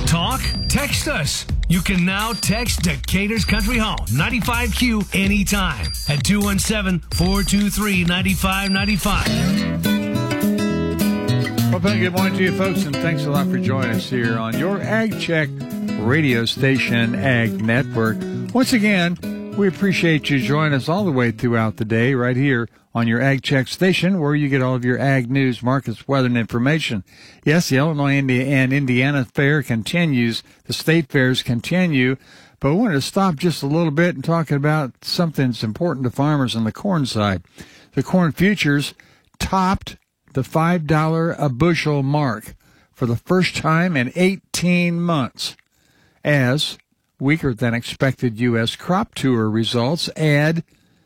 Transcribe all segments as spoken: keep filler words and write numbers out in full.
Talk? Text us. You can now text Decatur's Country Hall, ninety-five Q, anytime at two one seven, four two three, nine five nine five. Well, good morning to you folks, and thanks a lot for joining us here on your Ag Check radio station, Ag Network. Once again, we appreciate you joining us all the way throughout the day right here on your Ag Check station, where you get all of your ag news, markets, weather, and information. Yes, the Illinois and Indiana Fair continues. The state fairs continue. But we wanted to stop just a little bit and talk about something that's important to farmers on the corn side. The corn futures topped the five dollars a bushel mark for the first time in eighteen months, as weaker than expected U S crop tour results add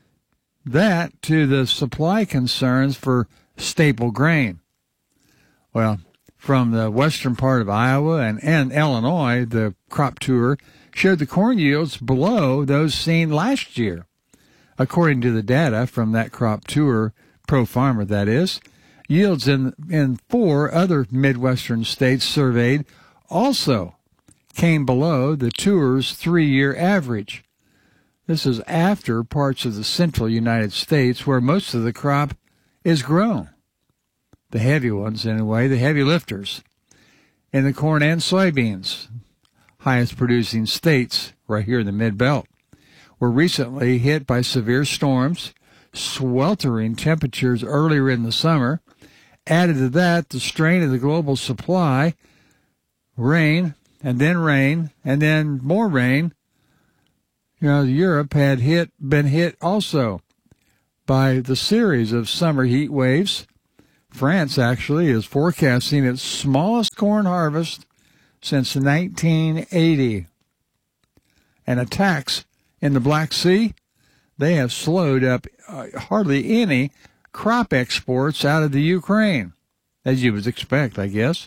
that to the supply concerns for staple grain. Well, from the western part of Iowa and, and Illinois, the crop tour showed the corn yields below those seen last year. According to the data from that crop tour, Pro Farmer that is, yields in, in four other Midwestern states surveyed also came below the tour's three-year average. This is after parts of the central United States where most of the crop is grown. The heavy ones, anyway, the heavy lifters. In the corn and soybeans, highest producing states right here in the Mid-Belt, were recently hit by severe storms, sweltering temperatures earlier in the summer. Added to that, the strain of the global supply, rain, and then rain, and then more rain. You know, Europe had hit, been hit also by the series of summer heat waves. France actually is forecasting its smallest corn harvest since nineteen eighty. And attacks in the Black Sea, they have slowed up uh, hardly any crop exports out of the Ukraine, as you would expect, I guess.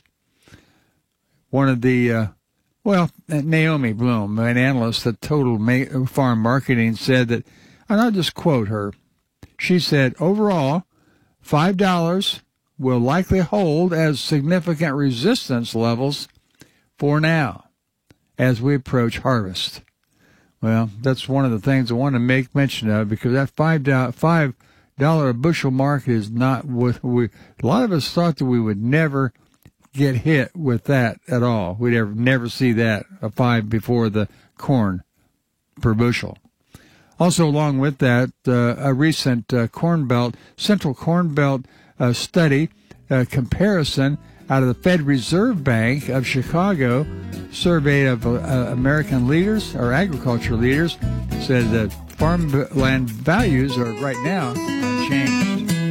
One of the uh, Well, Naomi Bloom, an analyst at Total Farm Marketing, said that, and I'll just quote her, she said, overall, five dollars will likely hold as significant resistance levels for now as we approach harvest. Well, that's one of the things I want to make mention of, because that five dollars a bushel mark is not what we, a lot of us thought that we would never get hit with that at all. We'd ever, never see that, a five before the corn per bushel. Also, along with that, uh, a recent uh, Corn Belt, Central Corn Belt uh, study uh, comparison out of the Fed Reserve Bank of Chicago, survey of uh, American leaders or agriculture leaders, said that farmland values are right now unchanged.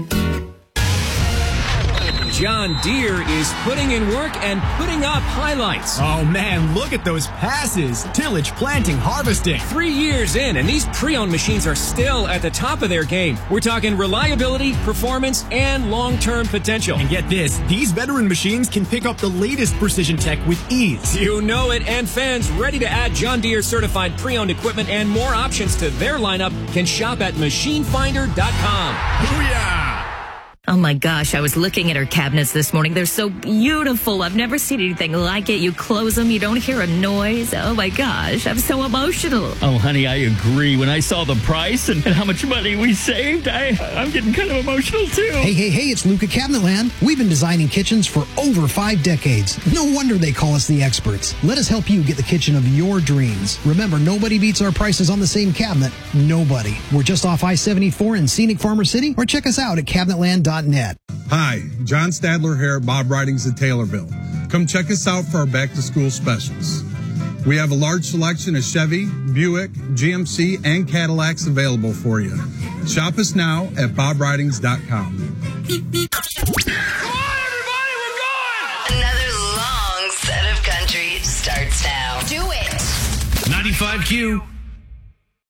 John Deere is putting in work and putting up highlights. Oh, man, look at those passes. Tillage, planting, harvesting. Three years in, and these pre-owned machines are still at the top of their game. We're talking reliability, performance, and long-term potential. And get this, these veteran machines can pick up the latest precision tech with ease. You know it, and fans ready to add John Deere certified pre-owned equipment and more options to their lineup can shop at machine finder dot com. Booyah! Oh my gosh, I was looking at her cabinets this morning. They're so beautiful. I've never seen anything like it. You close them, you don't hear a noise. Oh my gosh, I'm so emotional. Oh, honey, I agree. When I saw the price and, and how much money we saved, I, I'm getting kind of emotional too. Hey, hey, hey, it's Luke at Cabinetland. We've been designing kitchens for over five decades. No wonder they call us the experts. Let us help you get the kitchen of your dreams. Remember, nobody beats our prices on the same cabinet. Nobody. We're just off I seventy-four in scenic Farmer City, or check us out at cabinetland dot net. Hi, John Stadler here at Bob Ridings in Taylorville. Come check us out for our back-to-school specials. We have a large selection of Chevy, Buick, G M C, and Cadillacs available for you. Shop us now at bob ridings dot com. Another long set of country starts now. Do it. ninety-five Q.